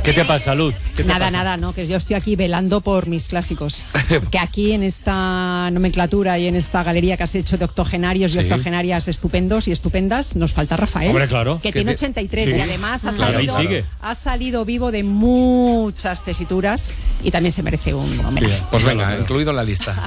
¿Qué te pasa, Luz? Nada, no, que yo estoy aquí velando por mis clásicos. Que aquí en esta nomenclatura y en esta galería que has hecho de octogenarios y octogenarias estupendos y estupendas, nos falta Rafael. Hombre, claro. Que tiene 83 y además ha salido vivo de muchas tesituras y también se merece un homenaje. Pues venga, incluido en la lista.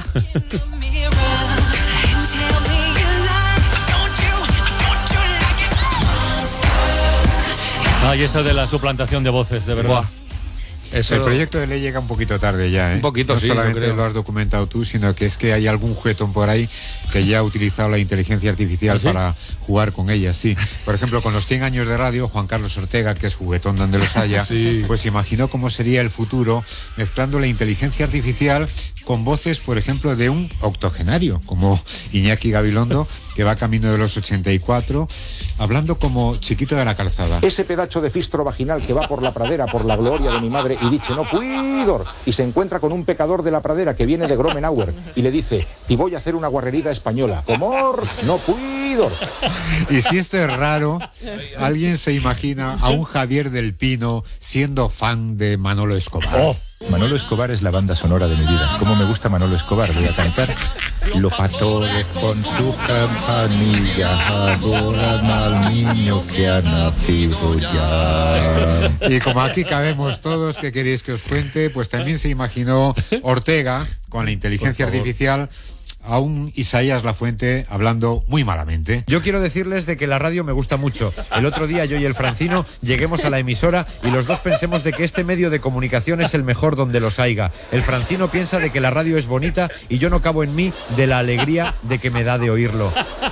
Y esto de la suplantación de voces, de verdad. Eso... El proyecto de ley llega un poquito tarde ya, ¿eh? Un poquito, no sí. No solamente lo has documentado tú, sino que es que hay algún juguetón por ahí que ya ha utilizado la inteligencia artificial para jugar con ella, sí. Por ejemplo, con los 100 años de radio, Juan Carlos Ortega, que es juguetón donde los haya, pues imaginó cómo sería el futuro mezclando la inteligencia artificial con voces, por ejemplo, de un octogenario, como Iñaki Gabilondo, que va camino de los 84, hablando como Chiquito de la Calzada. Ese pedacho de fistro vaginal que va por la pradera, por la gloria de mi madre, y dice, no puidor, y se encuentra con un pecador de la pradera que viene de Gromenauer, y le dice, te voy a hacer una guarrerida española, comor, no puidor. Y si esto es raro, alguien se imagina a un Javier del Pino siendo fan de Manolo Escobar. Manolo Escobar es la banda sonora de mi vida. ¿Cómo me gusta Manolo Escobar? Voy a cantar. Los pastores con su campanilla adoran al niño que ha nacido ya. Y como aquí cabemos todos, ¿qué queréis que os cuente? Pues también se imaginó Ortega, con la inteligencia artificial, a un Isaías Lafuente hablando muy malamente. Yo quiero decirles de que la radio me gusta mucho. El otro día yo y el Francino lleguemos a la emisora y los dos pensemos de que este medio de comunicación es el mejor donde los haiga. El Francino piensa de que la radio es bonita y yo no cabo en mí de la alegría de que me da de oírlo.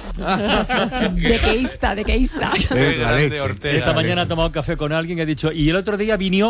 De que ista. Esta mañana he tomado café con alguien que ha dicho, y el otro día vino...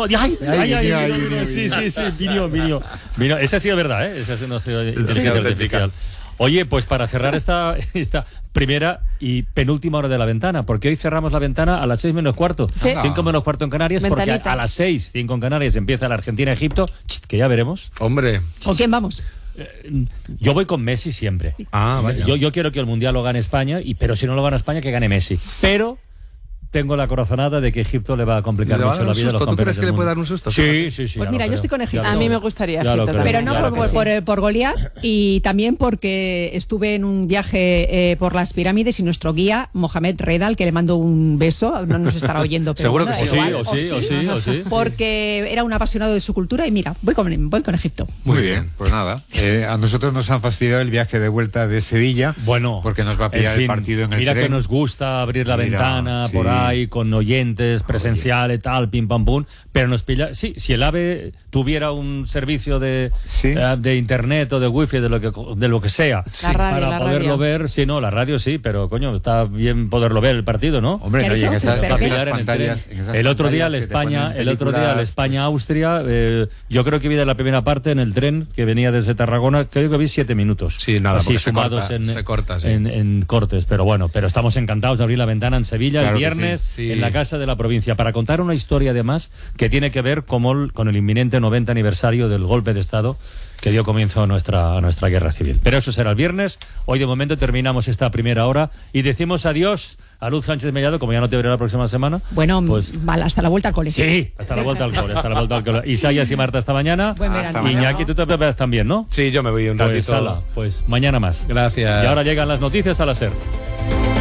Sí, vino. Esa ha sido verdad, ¿eh? Esa no ha sido inteligencia artificial. Oye, pues para cerrar esta primera y penúltima hora de la ventana, porque hoy cerramos la ventana a las 6 menos cuarto, 5 menos cuarto en Canarias, Ventanita. Porque a las 6, 5 en Canarias empieza la Argentina-Egipto, que ya veremos. Hombre. ¿Con quién vamos? Yo voy con Messi siempre. Vaya. Yo quiero que el Mundial lo gane España, pero si no lo gana España, que gane Messi. Pero tengo la corazonada de que Egipto le va a complicar mucho la vida a los campeones. ¿Tú crees que le mundo. puede dar un susto? Sí. Pues mira, yo estoy con Egipto. A mí me gustaría Egipto también. Pero no por golear, y también porque estuve en un viaje por las pirámides y nuestro guía, Mohamed Redal, que le mando un beso, no nos estará oyendo, pero seguro bueno, que sí, igual, o sí. Porque era un apasionado de su cultura y mira, voy con Egipto. Muy bien, pues nada. A nosotros nos han fastidiado el viaje de vuelta de Sevilla. Bueno, porque nos va a pillar el partido en el mira tren. Que nos gusta abrir la ventana por ahí con oyentes, presencial y tal, pim pam pum, pero nos pilla. Sí, si el AVE tuviera un servicio de internet o de wifi, de lo que sea, para poderlo ver, la radio sí, pero coño, está bien poderlo ver el partido, ¿no? Hombre, no, y en esas pantallas. El otro día al España-Austria, yo creo que vi de la primera parte en el tren que venía desde Tarragona, creo que vi 7 minutos. Sí, nada, así sumados se corta, en cortes, pero bueno, estamos encantados de abrir la ventana en Sevilla el viernes en la Casa de la Provincia para contar una historia además que tiene que ver con el inminente 90 aniversario del golpe de Estado que dio comienzo a nuestra guerra civil. Pero eso será el viernes. Hoy de momento terminamos esta primera hora y decimos adiós a Luz Sánchez Mellado, como ya no te veré la próxima semana. Bueno, pues hasta la vuelta al cole. Sí, hasta la vuelta al cole. Isaías y Marta hasta mañana. Buen verano. Iñaki, tú te preparas también, ¿no? Sí, yo me voy un ratito. Pues mañana más. Gracias. Y ahora llegan las noticias a la SER.